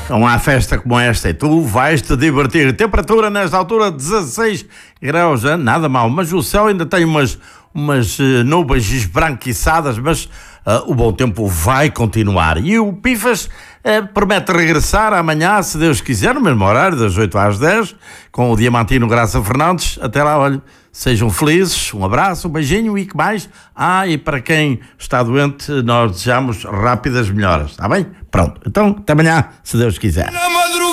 Não há festa como esta e tu vais-te divertir. Temperatura nesta altura 16 graus, nada mal, mas o céu ainda tem umas nuvens esbranquiçadas, mas o bom tempo vai continuar. E o Pifas promete regressar amanhã, se Deus quiser, no mesmo horário, das 8 às 10, com o Diamantino Graça Fernandes. Até lá, olha, sejam felizes, um abraço, um beijinho e que mais. E para quem está doente, nós desejamos rápidas melhoras, está bem? Pronto, então até amanhã, se Deus quiser.